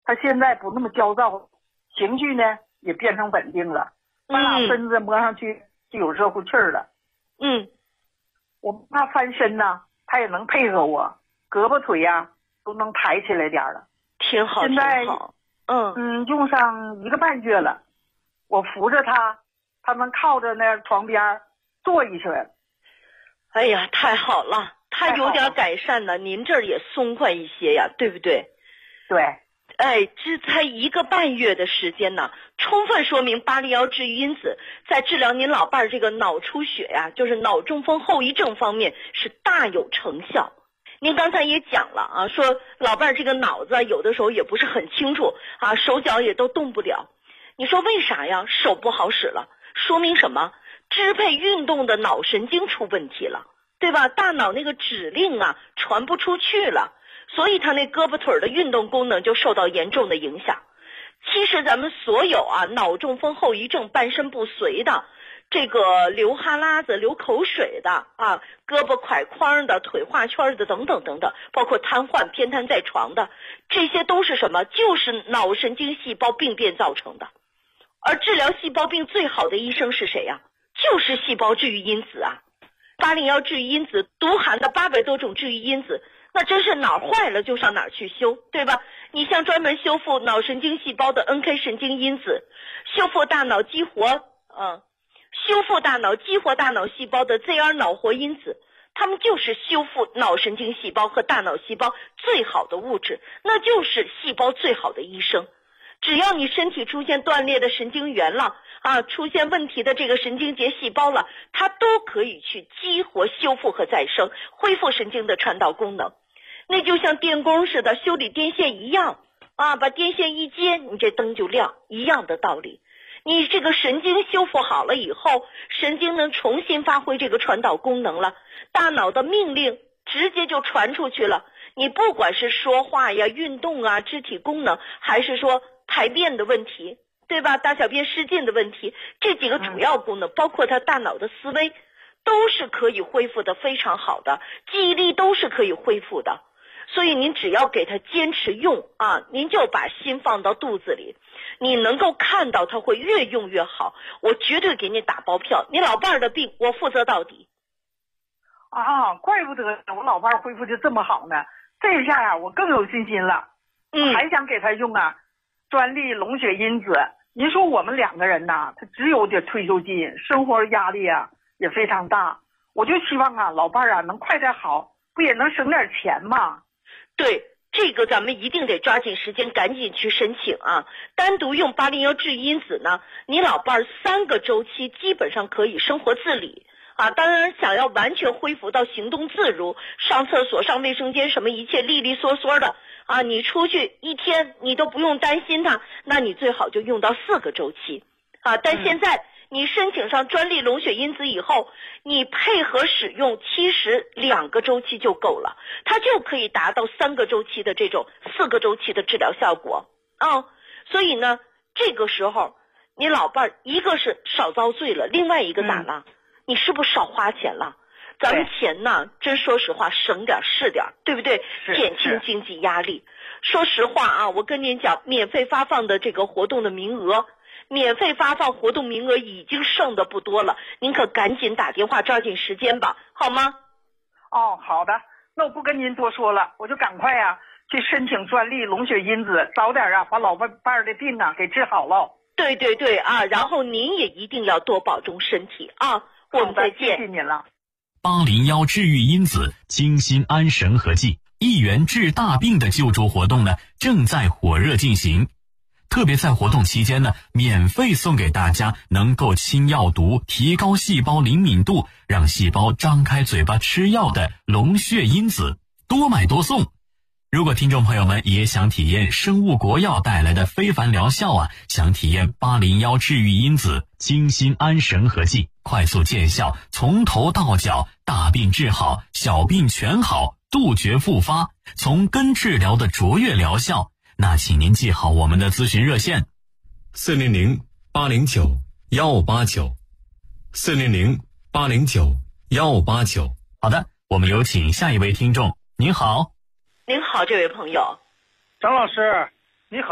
他现在不那么焦躁，情绪呢也变成稳定了，他俩身子摸上去就有热乎气儿了。我怕翻身呢，他也能配合我，胳膊腿呀都能抬起来点了。 挺好， 现在挺好。 用上1个半月了，我扶着他，他能靠着那床边坐一会儿。 哎呀，太好了，他有点改善了，您这儿也松快一些呀，对不对？ 对。 哎，这才1个半月的时间呢，充分说明801治愈因子在治疗您老伴儿这个脑出血呀，就是脑中风后遗症方面是大有成效。您刚才也讲了啊，说老伴儿这个脑子有的时候也不是很清楚啊，手脚也都动不了。你说为啥呀？手不好使了，说明什么？支配运动的脑神经出问题了，对吧？大脑那个指令啊传不出去了，所以他那胳膊腿的运动功能就受到严重的影响。其实咱们所有啊脑中风后遗症半身不遂的，这个流哈喇子流口水的啊，胳膊挎框的，腿画圈的等等等等，包括瘫痪偏瘫在床的，这些都是什么？就是脑神经细胞病变造成的。而治疗细胞病最好的医生是谁呀？就是细胞治愈因子啊。801治愈因子独含的800多种治愈因子，那真是哪儿坏了就上哪儿去修，对吧？你像专门修复脑神经细胞的 NK 神经因子，修复大脑激活大脑细胞的 ZR 脑活因子，它们就是修复脑神经细胞和大脑细胞最好的物质，那就是细胞最好的医生。只要你身体出现断裂的神经元了啊，出现问题的这个神经节细胞了，它都可以去激活、修复和再生，恢复神经的传导功能。那就像电工似的修理电线一样啊，把电线一接，你这灯就亮，一样的道理。你这个神经修复好了以后，神经能重新发挥这个传导功能了，大脑的命令直接就传出去了。你不管是说话呀、运动啊、肢体功能，还是说排便的问题，对吧？大小便失禁的问题，这几个主要功能，包括他大脑的思维，都是可以恢复的非常好的，记忆力都是可以恢复的。所以您只要给他坚持用啊，您就把心放到肚子里，你能够看到他会越用越好，我绝对给你打包票，你老伴儿的病我负责到底。 啊，怪不得我老伴儿恢复的这么好呢，这下啊我更有信心了。还想给他用啊专利龙血因子。您说我们2个人呐，他只有点退休金，生活压力啊也非常大，我就希望啊老伴儿啊能快点好，不也能省点钱吗？ 对，这个咱们一定得抓紧时间赶紧去申请啊。单独用801治愈因子呢，你老伴儿3个周期基本上可以生活自理啊。当然想要完全恢复到行动自如，上厕所上卫生间什么一切利利索索的啊，你出去1天你都不用担心它，那你最好就用到4个周期啊。但现在你申请上专利龙血因子以后，你配合使用，其实2个周期就够了，它就可以达到3个周期的这种4个周期的治疗效果啊。所以呢，这个时候你老伴儿一个是少遭罪了，另外一个咋了？你是不是少花钱了？咱们钱呢，真说实话，省点是点，对不对？减轻经济压力。说实话啊，我跟您讲，免费发放的这个活动的名额，免费发放活动名额已经剩的不多了，您可赶紧打电话抓紧时间吧，好吗？ 哦，好的，那我不跟您多说了，我就赶快啊去申请专利龙血因子，早点啊把老伴儿的病啊给治好了。 对对对啊，然后您也一定要多保重身体啊，我们再见。 谢谢您了。 801治愈因子精心安神和剂1元治大病的救助活动呢，正在火热进行。特别在活动期间呢，免费送给大家能够清药毒、提高细胞灵敏度，让细胞张开嘴巴吃药的龙血因子，多买多送。如果听众朋友们也想体验生物国药带来的非凡疗效啊，想体验801治愈因子精心安神和剂，快速见效，从头到脚大病治好，小病全好，杜绝复发，从根治疗的卓越疗效，那请您记好我们的咨询热线：400-809-1589 400-809-1589。好的，我们有请下一位听众。您好。 您好，这位朋友。 张老师。